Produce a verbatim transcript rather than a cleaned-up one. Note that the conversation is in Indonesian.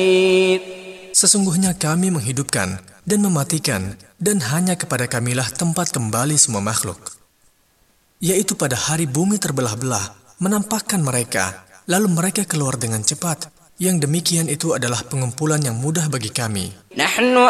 Sesungguhnya kami menghidupkan dan mematikan, dan hanya kepada kamilah tempat kembali semua makhluk. Yaitu pada hari bumi terbelah-belah, menampakkan mereka, lalu mereka keluar dengan cepat. Yang demikian itu adalah pengumpulan yang mudah bagi kami.